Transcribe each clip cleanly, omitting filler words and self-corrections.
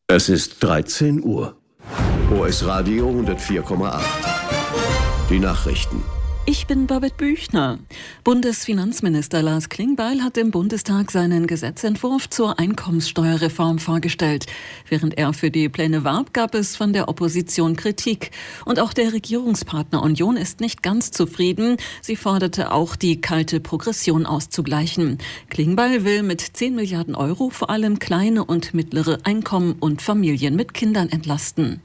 Es ist 13 Uhr. OS Radio 104,8. Die Nachrichten. Ich bin Babette Büchner. Bundesfinanzminister Lars Klingbeil hat im Bundestag seinen Gesetzentwurf zur Einkommenssteuerreform vorgestellt. Während er für die Pläne warb, gab es von der Opposition Kritik. Und auch der Regierungspartner Union ist nicht ganz zufrieden. Sie forderte auch, die kalte Progression auszugleichen. Klingbeil will mit 10 Milliarden Euro vor allem kleine und mittlere Einkommen und Familien mit Kindern entlasten.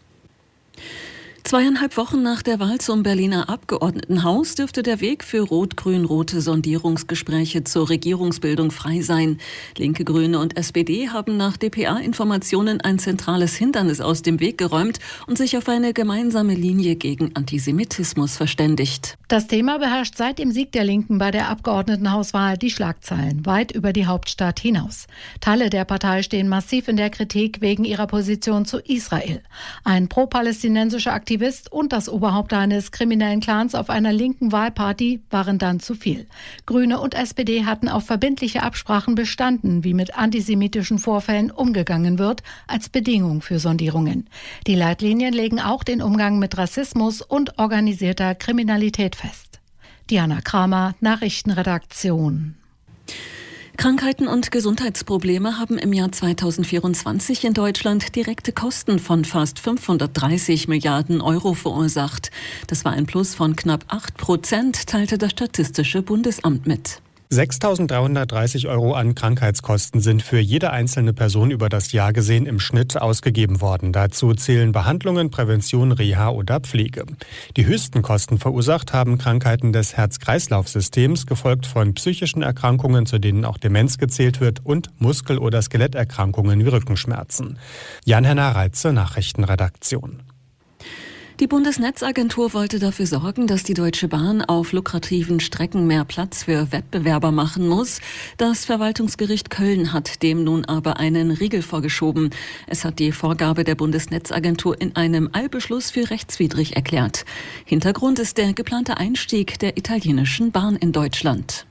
2,5 Wochen nach der Wahl zum Berliner Abgeordnetenhaus dürfte der Weg für rot-grün-rote Sondierungsgespräche zur Regierungsbildung frei sein. Linke, Grüne und SPD haben nach dpa-Informationen ein zentrales Hindernis aus dem Weg geräumt und sich auf eine gemeinsame Linie gegen Antisemitismus verständigt. Das Thema beherrscht seit dem Sieg der Linken bei der Abgeordnetenhauswahl die Schlagzeilen weit über die Hauptstadt hinaus. Teile der Partei stehen massiv in der Kritik wegen ihrer Position zu Israel. Ein pro-palästinensischer Aktivist und das Oberhaupt eines kriminellen Clans auf einer linken Wahlparty waren dann zu viel. Grüne und SPD hatten auf verbindliche Absprachen bestanden, wie mit antisemitischen Vorfällen umgegangen wird, als Bedingung für Sondierungen. Die Leitlinien legen auch den Umgang mit Rassismus und organisierter Kriminalität fest. Diana Kramer, Nachrichtenredaktion. Krankheiten und Gesundheitsprobleme haben im Jahr 2024 in Deutschland direkte Kosten von fast 530 Milliarden Euro verursacht. Das war ein Plus von knapp 8%, teilte das Statistische Bundesamt mit. 6.330 Euro an Krankheitskosten sind für jede einzelne Person über das Jahr gesehen im Schnitt ausgegeben worden. Dazu zählen Behandlungen, Prävention, Reha oder Pflege. Die höchsten Kosten verursacht haben Krankheiten des Herz-Kreislauf-Systems, gefolgt von psychischen Erkrankungen, zu denen auch Demenz gezählt wird, und Muskel- oder Skeletterkrankungen wie Rückenschmerzen. Jan-Henner Reitze, Nachrichtenredaktion. Die Bundesnetzagentur wollte dafür sorgen, dass die Deutsche Bahn auf lukrativen Strecken mehr Platz für Wettbewerber machen muss. Das Verwaltungsgericht Köln hat dem nun aber einen Riegel vorgeschoben. Es hat die Vorgabe der Bundesnetzagentur in einem Eilbeschluss für rechtswidrig erklärt. Hintergrund ist der geplante Einstieg der italienischen Bahn in Deutschland.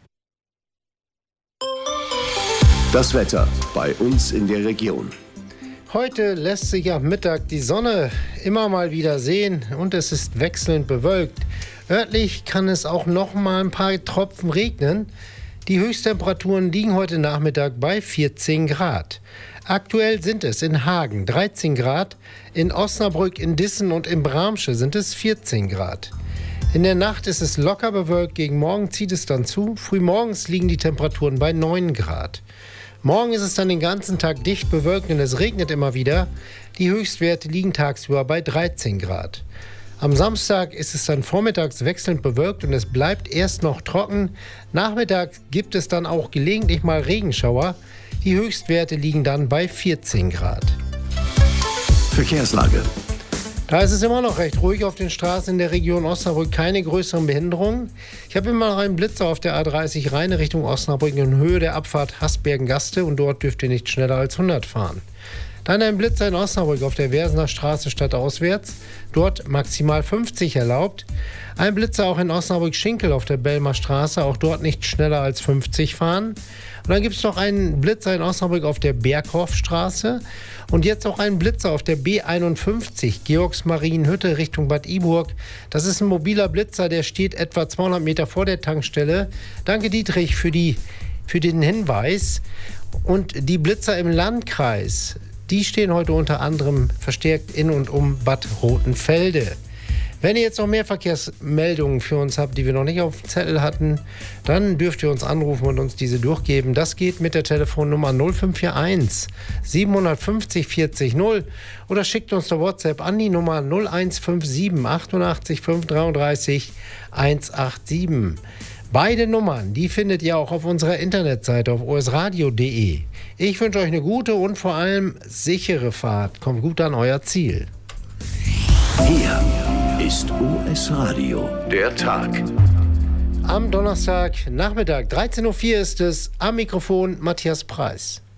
Das Wetter bei uns in der Region. Heute lässt sich am Mittag die Sonne immer mal wieder sehen und es ist wechselnd bewölkt. Örtlich kann es auch noch mal ein paar Tropfen regnen. Die Höchsttemperaturen liegen heute Nachmittag bei 14 Grad. Aktuell sind es in Hagen 13 Grad, in Osnabrück, in Dissen und in Bramsche sind es 14 Grad. In der Nacht ist es locker bewölkt, gegen Morgen zieht es dann zu. Frühmorgens liegen die Temperaturen bei 9 Grad. Morgen ist es dann den ganzen Tag dicht bewölkt und es regnet immer wieder. Die Höchstwerte liegen tagsüber bei 13 Grad. Am Samstag ist es dann vormittags wechselnd bewölkt und es bleibt erst noch trocken. Nachmittags gibt es dann auch gelegentlich mal Regenschauer. Die Höchstwerte liegen dann bei 14 Grad. Verkehrslage. Da ist es immer noch recht ruhig auf den Straßen in der Region Osnabrück, keine größeren Behinderungen. Ich habe immer noch einen Blitzer auf der A30 Rheine Richtung Osnabrück in Höhe der Abfahrt Hasbergen-Gaste und dort dürft ihr nicht schneller als 100 fahren. Dann ein Blitzer in Osnabrück auf der Versener Straße stadtauswärts, dort maximal 50 erlaubt. Ein Blitzer auch in Osnabrück-Schinkel auf der Belmer Straße, auch dort nicht schneller als 50 fahren. Und dann gibt es noch einen Blitzer in Osnabrück auf der Berghofstraße und jetzt auch einen Blitzer auf der B51 Georgsmarienhütte Richtung Bad Iburg. Das ist ein mobiler Blitzer, der steht etwa 200 Meter vor der Tankstelle. Danke Dietrich für den Hinweis. Und die Blitzer im Landkreis, die stehen heute unter anderem verstärkt in und um Bad Rotenfelde. Wenn ihr jetzt noch mehr Verkehrsmeldungen für uns habt, die wir noch nicht auf dem Zettel hatten, dann dürft ihr uns anrufen und uns diese durchgeben. Das geht mit der Telefonnummer 0541 750 40 0 oder schickt uns eine WhatsApp an die Nummer 0157 88 533 187. Beide Nummern, die findet ihr auch auf unserer Internetseite auf osradio.de. Ich wünsche euch eine gute und vor allem sichere Fahrt. Kommt gut an euer Ziel. Hier ist OS Radio, der Tag. Am Donnerstag Nachmittag 13.04 Uhr ist es, am Mikrofon Matthias Preis.